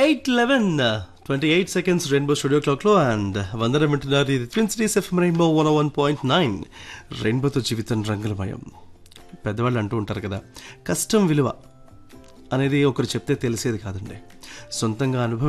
8:11 28 seconds rainbow studio క్లాక్లో and వందనం వింటున్నారు. ఇది ట్విన్ సిటీస్ ఎఫ్ఎం రెయిన్బో 101.9. రెయిన్బోతో జీవితం రంగులమయం. పెద్దవాళ్ళు అంటూ ఉంటారు కదా, కష్టం విలువ అనేది ఒకరు చెప్తే తెలిసేది కాదండి, సొంతంగా అనుభవం